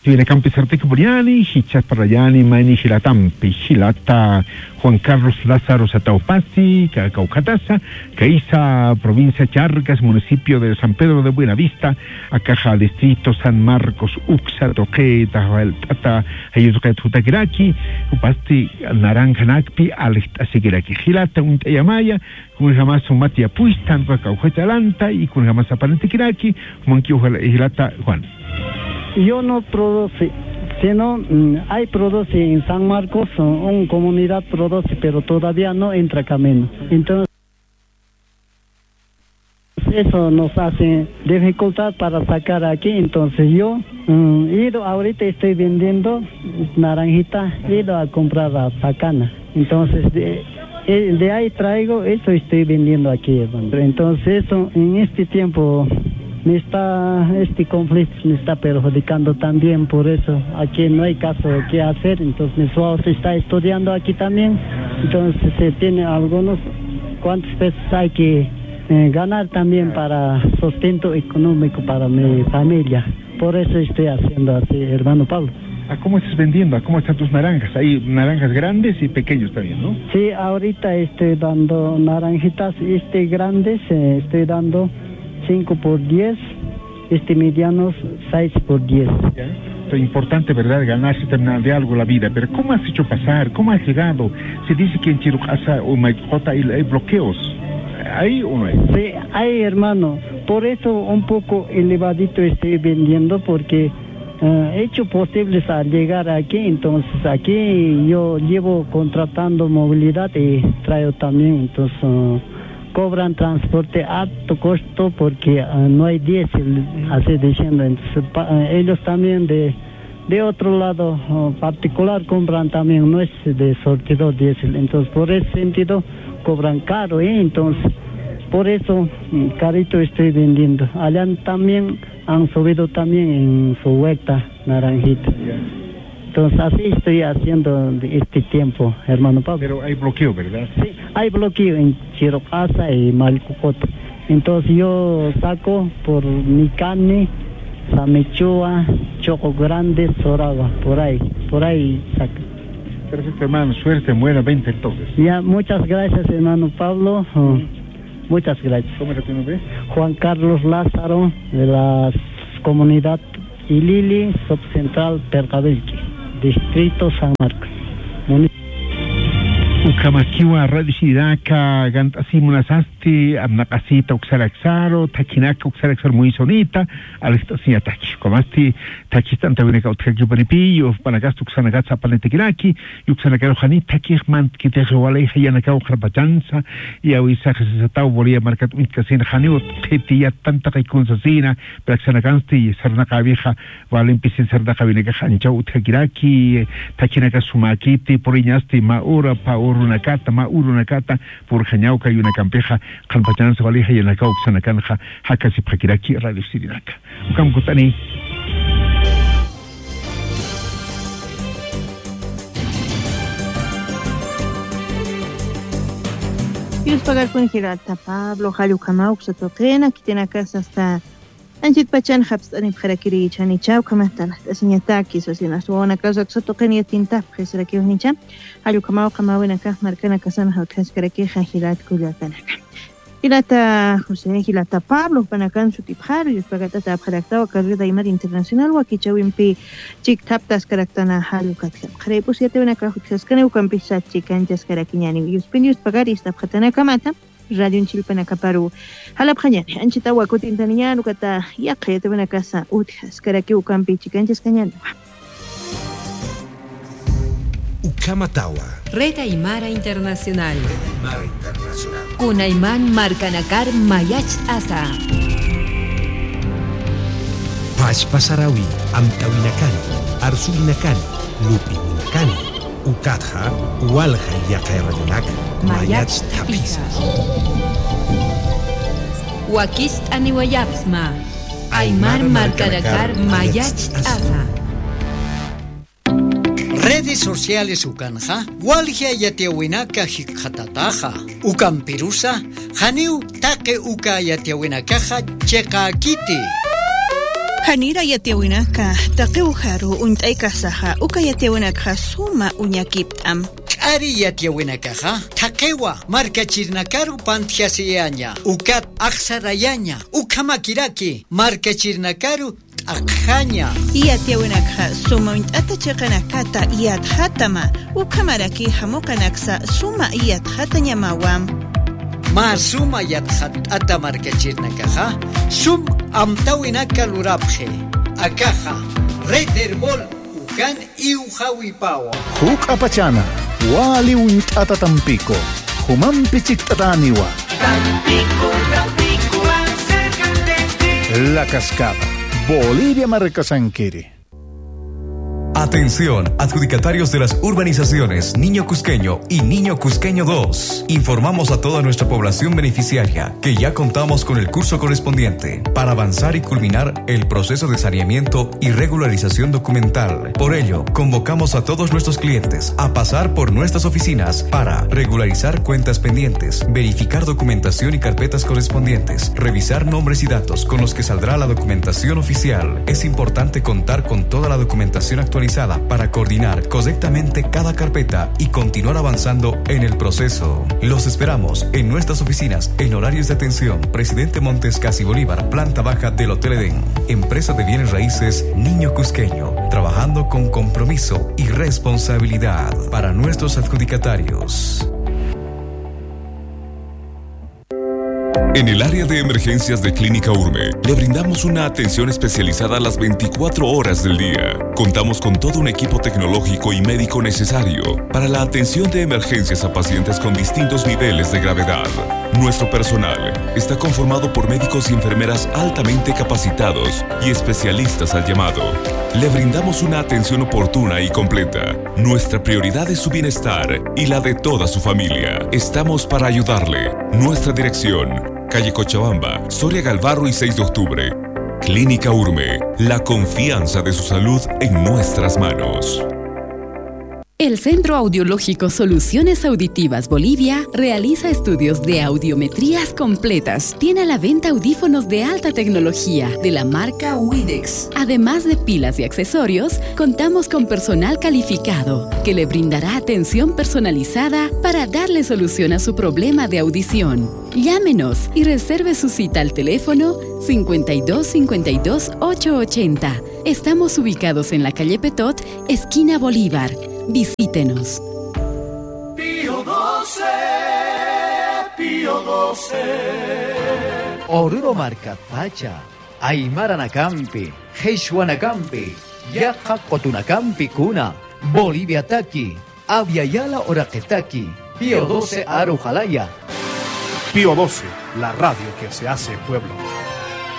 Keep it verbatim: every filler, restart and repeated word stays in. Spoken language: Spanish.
Tiene campesarte que Buriani, Hichas Parayani, Mani Gilatampi, Gilata, Juan Carlos Lázaro Sataupasti, Caucatasa, Caiza, provincia Charcas, municipio de San Pedro de Buenavista, Acaja, distrito San Marcos, Uxa, Toque, Tahuel, Tata, Ayuzuka, Tutagraki, Upasti, Naranja Nakpi, Asigiraki, Gilata, un Tayamaya, con jamás un Matia Puistan, Caucata Lanta, y con jamás aparente Kiraki, Monkey Gilata, Juan. Yo no produce, sino mm, hay produce en San Marcos, una comunidad produce, pero todavía no entra camino. Entonces, eso nos hace dificultad para sacar aquí. Entonces yo, mm, ido, ahorita estoy vendiendo naranjita, he ido a comprar a Sacana. Entonces, de, de ahí traigo, eso estoy vendiendo aquí, hermano. Entonces, eso, en este tiempo... Me está, este conflicto me está perjudicando también, por eso aquí no hay caso que hacer. Entonces mi suegro se está estudiando aquí también, entonces se tiene algunos cuantos pesos hay que eh, ganar también para sustento económico para mi familia. Por eso estoy haciendo así, hermano Pablo. ¿A cómo estás vendiendo? ¿A cómo están tus naranjas? Hay naranjas grandes y pequeños también, ¿no? Sí, ahorita estoy dando naranjitas este grandes, eh, estoy dando cinco por diez, este medianos seis por diez. Es importante, ¿verdad?, ganarse también de algo la vida, pero ¿cómo has hecho pasar? ¿Cómo has llegado? Se dice que en Chirujasa o Maicota hay bloqueos. ¿Hay o no hay? Sí, hay, hermano. Por eso un poco elevadito estoy vendiendo, porque uh, he hecho posibles a llegar aquí. Entonces aquí yo llevo contratando movilidad y traigo también, entonces... Uh, cobran transporte a alto costo porque uh, no hay diésel, así diciendo. Entonces pa, uh, ellos también de de otro lado uh, particular compran también, no es de sortidor diésel. Entonces por ese sentido cobran caro, ¿eh? Entonces por eso um, carito estoy vendiendo. Allá también han subido también en su huerta naranjita. Entonces así estoy haciendo este tiempo, hermano Pablo. Pero hay bloqueo, ¿verdad? Sí, hay bloqueo en Chirocasa y Malcucote. Entonces yo saco por Nicane, Samechua, Choco Grande, Soragua, por ahí, por ahí saco. Perfecto, hermano, suerte, buena venta entonces. Ya, muchas gracias, hermano Pablo. Uh, muchas gracias. ¿Cómo era tu nombre? Juan Carlos Lázaro, de la comunidad Ilili, subcentral Percabilqui. Distrito San Marcos. Ukamakiwa radishidaka gantasimunasasti amnaqasita uksalaxaro takinaka uksalaxaro muy sonita alestasia taki komasti takistanta wineka utkaki panipi yo panagastu uksanagatsa panetekiraki uksanakaro hani takihman kitejwalei hayanaka ukhrapachansa y awisa sesatau bolia markat mitkasin hani utetiya tanta kaikunzasina praxanakansti sarnaqa vieja valempisin sarnaqa wineka hancha utkakiraki takinaka sumakiti poriñasti maura pa Urunakata, ma urunakata, por Jañauca y una campeja, Calpachanza, Valija y en la Cauxanacanja, Hakasi Pakiraki, Radio Sirinaka. Ukamkutani. Yus pagar con Girata Pablo, Jalu Kamauxa Toquena, que tiene casa hasta Anjit Pachan Habs ani Bharakiri Chani Chau Kamatana, Asiñataki, Sosina Suona Casa Xotokenia Tinta, Presaraki Nicha, Halu Kamau Kamawinaka, Marcana Casana Hotkanskaraki, Hilat Kuyakanaka. Hilata José Hilata Pablo, Panakan Sutipjar, y Pagata Bharakta, Carrera Imar Internacional, Wakichawimpi, Chik Taptas Karaktana Halu Katkam. Harepus Yatevana Hotkaskane, Ukampisa Chikanjas Karakiani, Yuspinius Pagaris, Taphatana Kamata. Radio en Chilpana Caparu. Halap Hañani, Anchita Huacotintanía, Lucata, Yaque, te ven a casa, Utjas, Caraqui, Ucampi, Chicanches Cañana. Ukamatawa. Red Aymara Internacional. Aymara Internacional. Kunayman Marcanakar Mayach Asa. Pachpasarawi, Amtawinakani, Arsulinakani, Lupinakani. Ukatja, Ualja Yakairayanak, Mayach Tapisa. Wakist Aniwayapsma, Aymar Marcanakar Mayach Asa. Redes sociales Ukanja, Walja Yatiawinaka Hikhatataja, Ukampirusa, Haniu Take Uka Yatiawinakaja, Cheka Kiti. Hanira yatiawinaka taqiuharu unt'aykasaqa uka yatiawinaka suma uñakipt'am. Ari yatiawinakaqa taqiwa markachirnakaru panthiasiyaña ukat aqsarayaña ukamakiraki markachirnakaru t'aqhaña. Yatiawinaka suma unt'ata chiqanakata yathatama ukamaraki hamuqanaksa suma yathatañamawam. Ma suma yathat ata markachirnakaqa sum amtawinaka lurapje akaja reterbol ukan iujawipawa huk apachana wali unt'ata Tampico humampichik tataniwa Tampico Tampico La Cascada Bolivia Marcasanquiri. Atención, adjudicatarios de las urbanizaciones Niño Cusqueño y Niño Cusqueño dos. Informamos a toda nuestra población beneficiaria que ya contamos con el curso correspondiente para avanzar y culminar el proceso de saneamiento y regularización documental. Por ello, convocamos a todos nuestros clientes a pasar por nuestras oficinas para regularizar cuentas pendientes, verificar documentación y carpetas correspondientes, revisar nombres y datos con los que saldrá la documentación oficial. Es importante contar con toda la documentación actualizada para coordinar correctamente cada carpeta y continuar avanzando en el proceso. Los esperamos en nuestras oficinas en horarios de atención Presidente Montes Casi Bolívar, planta baja del Hotel Edén. Empresa de bienes raíces Niño Cusqueño, trabajando con compromiso y responsabilidad para nuestros adjudicatarios. En el área de emergencias de Clínica Urme, le brindamos una atención especializada las veinticuatro horas del día. Contamos con todo un equipo tecnológico y médico necesario para la atención de emergencias a pacientes con distintos niveles de gravedad. Nuestro personal está conformado por médicos y enfermeras altamente capacitados y especialistas al llamado. Le brindamos una atención oportuna y completa. Nuestra prioridad es su bienestar y la de toda su familia. Estamos para ayudarle. Nuestra dirección: calle Cochabamba, Soria Galvarro y seis de octubre. Clínica Urme, la confianza de su salud en nuestras manos. El Centro Audiológico Soluciones Auditivas Bolivia realiza estudios de audiometrías completas. Tiene a la venta audífonos de alta tecnología de la marca Widex. Además de pilas y accesorios, contamos con personal calificado que le brindará atención personalizada para darle solución a su problema de audición. Llámenos y reserve su cita al teléfono cincuenta y dos cincuenta y dos ochocientos ochenta. Estamos ubicados en la calle Petot, esquina Bolívar. Visítenos. Pío doce, Pío doce. Oruro Marcapacha, Aymaranacampi, Heishuanacampi, Yaja Cotunacampi Cuna, Bolivia Taki, Aviala Oraquetaki, Pío doce Arujalaya. Pío doce, la radio que se hace pueblo.